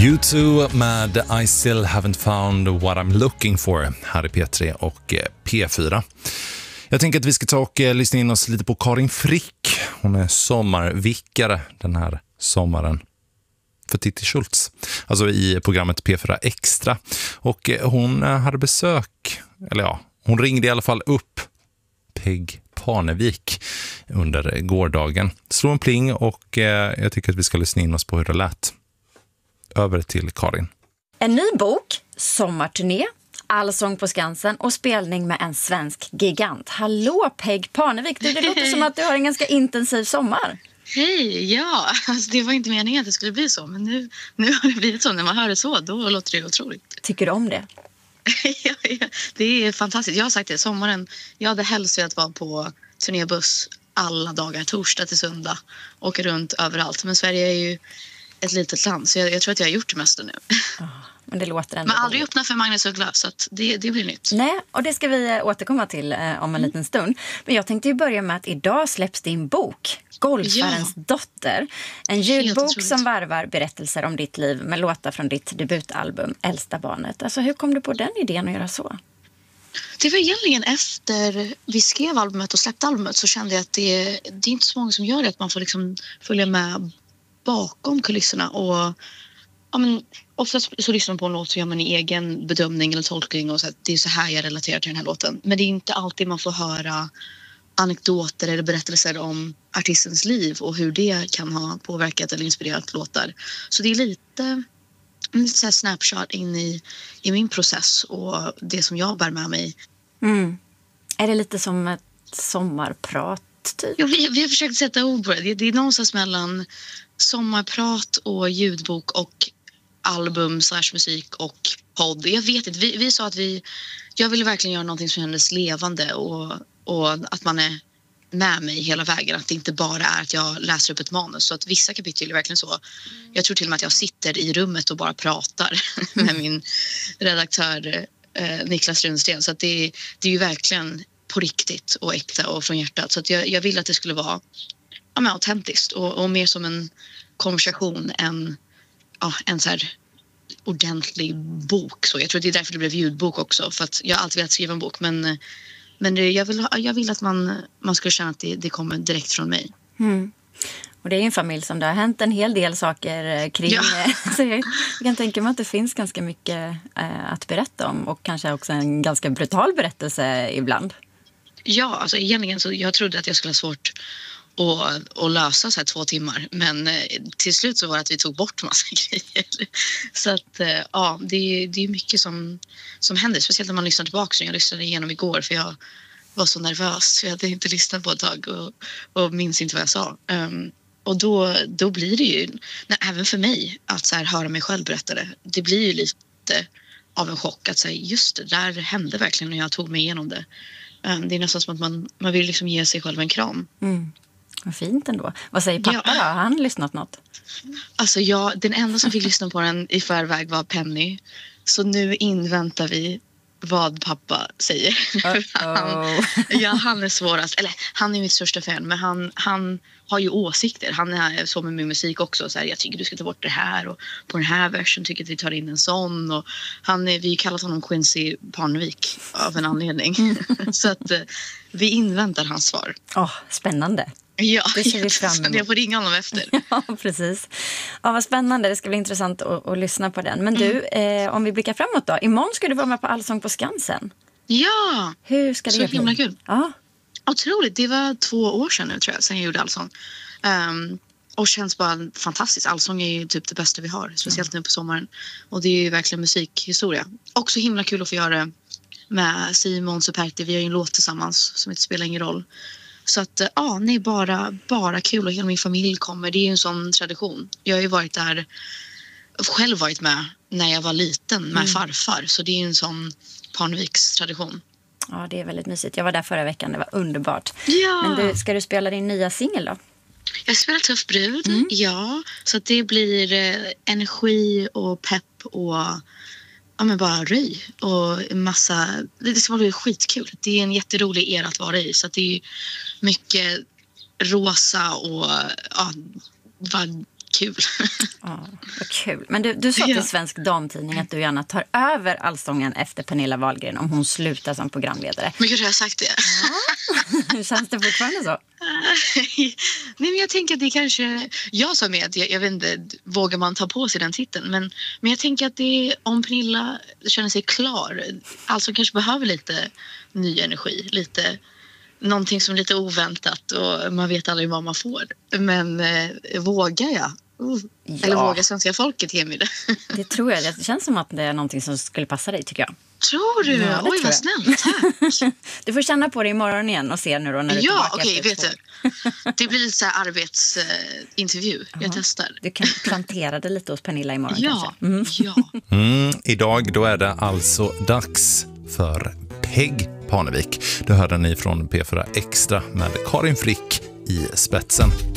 U2 med I still haven't found what I'm looking for här i P3 och P4. Jag tänker att vi ska ta och lyssna in oss lite på Karin Frick. Hon är sommarvickare den här sommaren för Titti Schultz, alltså i programmet P4 Extra. Och hon hade besök, eller ja, hon ringde i alla fall upp Peg Parnevik under gårdagen. Slå en pling och jag tycker att vi ska lyssna in oss på hur det lät. Över till Karin. En ny bok, sommarturné, allsång på Skansen och spelning med en svensk gigant. Hallå Peg Parnevik, det låter som att du har en ganska intensiv sommar. Hej, ja, alltså det var inte meningen att det skulle bli så, men nu har det blivit så. När man hör det så, då låter det otroligt. Tycker du om det? Ja, det är fantastiskt. Jag har sagt det, sommaren, jag hade helst velat vara på turnébuss alla dagar, torsdag till söndag, åka runt överallt. Men Sverige är ju ett litet land, så jag tror att jag har gjort det mesta nu. Men det låter ändå. Men aldrig öppna för Magnus Uggla, så att det blir nytt. Nej, och det ska vi återkomma till om en liten stund. Men jag tänkte ju börja med att idag släpps din bok, Golfarens dotter. En ljudbok som varvar berättelser om ditt liv med låtar från ditt debutalbum Äldsta barnet. Alltså hur kom du på den idén att göra så? Det var egentligen efter vi skrev albumet och släppte albumet, så kände jag att det är inte så många som gör det. Att man får liksom följa med bakom kulisserna. Och ja, men oftast så lyssnar man på en låt så gör man en egen bedömning eller tolkning och så att det är så här jag relaterar till den här låten. Men det är inte alltid man får höra anekdoter eller berättelser om artistens liv och hur det kan ha påverkat eller inspirerat låtar. Så det är lite så här snapshot in i min process och det som jag bär med mig. Är det lite som ett sommarprat typ? Ja, vi har försökt sätta ord på det. Det är någonstans mellan sommarprat och ljudbok och album / musik och podd. Jag vet inte, vi sa att jag ville verkligen göra någonting som kändes levande och att man är med mig hela vägen. Att det inte bara är att jag läser upp ett manus. Så att vissa kapitel är verkligen så. Jag tror till och med att jag sitter i rummet och bara pratar med min redaktör Niklas Runsten. Så att det är ju verkligen på riktigt och äkta och från hjärtat. Så att jag ville att det skulle vara autentiskt och mer som en konversation än en så här ordentlig bok. Så jag tror att det är därför det blev ljudbok också. För att jag har alltid velat skriva en bok. Men jag vill att man ska känna att det kommer direkt från mig. Och det är ju en familj som det har hänt en hel del saker kring. Ja. Så jag kan tänka mig att det finns ganska mycket att berätta om. Och kanske också en ganska brutal berättelse ibland. Ja, alltså egentligen så jag trodde att jag skulle ha svårt att lösa så här 2 timmar. Men till slut så var det att vi tog bort massa grejer. Så att det är mycket som händer. Speciellt när man lyssnar tillbaka. Jag lyssnade igenom igår för jag var så nervös. Jag hade inte lyssnat på ett tag och minns inte vad jag sa. Och då blir det ju, även för mig, att så här, höra mig själv berätta det. Det blir ju lite av en chock att säga just det där hände verkligen när jag tog mig igenom det. Det är nästan som att man vill liksom ge sig själv en kram. Vad fint ändå. Vad säger pappa då? Har han lyssnat något? Alltså den enda som fick lyssna på den i förväg var Penny. Så nu inväntar vi vad pappa säger. Han är svårast. Eller han är mitt största fan. Men han har ju åsikter. Han är så med min musik också. Så här, jag tycker du ska ta bort det här. Och på den här versen tycker jag att vi tar in en sån. Och vi kallar honom Quincy Parnevik av en anledning. Så att vi inväntar hans svar. Spännande. Ja, det ser vi fram emot. Jag får ringa honom efter. Ja, precis. Ja, vad spännande. Det ska bli intressant att lyssna på den. Men du, om vi blickar framåt då. Imorgon ska du vara med på Allsång på Skansen. Ja! Hur ska det bli? Så himla kul. Ja. Otroligt. Det var 2 år sedan nu tror jag, sedan jag gjorde Allsång. Och känns bara fantastiskt. Allsång är ju typ det bästa vi har. Speciellt nu på sommaren. Och det är ju verkligen musikhistoria. Också himla kul att få göra det med Simon Superti. Vi har ju en låt tillsammans som inte spelar ingen roll. Så att nej, bara kul och hela min familj kommer. Det är ju en sån tradition. Jag har ju själv varit med när jag var liten med farfar. Så det är ju en sån Parneviks tradition. Ja, det är väldigt mysigt. Jag var där förra veckan, det var underbart. Ja. Men ska du spela din nya singel då? Jag spelar Tuff brud, ja. Så att det blir energi och pepp och men bara röj och massa. Det ska bli skitkul. Det är en jätterolig era att vara i. Så att det är mycket rosa och kul. Ja, vad kul. Men du sa till Svensk Damtidning att du gärna tar över Allsången efter Pernilla Wahlgren om hon slutar som programledare. Men kanske har jag sagt det? Ja. Känns det fortfarande så? Nej, men jag tänker att det kanske... Jag sa med att jag vet inte, vågar man ta på sig den titeln? Men jag tänker att det om Pernilla känner sig klar, alltså kanske behöver lite ny energi, lite... Någonting som är lite oväntat och man vet aldrig vad man får. Men vågar jag? Eller vågar svenska folket ge mig det? Det tror jag. Det känns som att det är någonting som skulle passa dig, tycker jag. Tror du? Ja, oj, vad snällt. Tack. Du får känna på det imorgon igen och se nu då när du är Ja, tillbaka. okej, vet du. Det blir lite så här arbetsintervju. Jag testar. Du kan plantera det lite hos Pernilla imorgon kanske. Ja. Idag då är det alltså dags för Peg Parnevik. Du hörde ni från P4 Extra med Karin Frick i spetsen.